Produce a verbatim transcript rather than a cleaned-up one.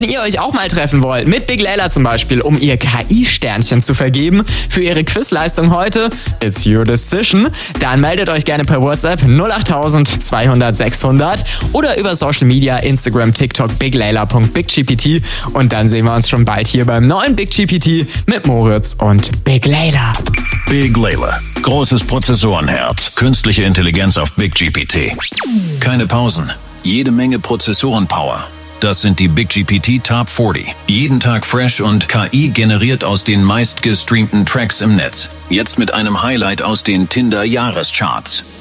Wenn ihr euch auch mal treffen wollt, mit Big Layla zum Beispiel, um ihr K I-Sternchen zu vergeben für ihre Quizleistung heute, it's your decision, dann meldet euch gerne per WhatsApp null acht zweihundert sechshundert oder über Social Media, Instagram, TikTok, biglayla punkt biggpt und dann sehen wir uns schon bald hier beim neuen Big G P T mit Moritz und Big Layla. Big Layla. Großes Prozessorenherz. Künstliche Intelligenz auf Big G P T. Keine Pausen. Jede Menge Prozessorenpower. Das sind die Big G P T Top vierzig. Jeden Tag fresh und K I generiert aus den meistgestreamten Tracks im Netz. Jetzt mit einem Highlight aus den Tinder-Jahrescharts.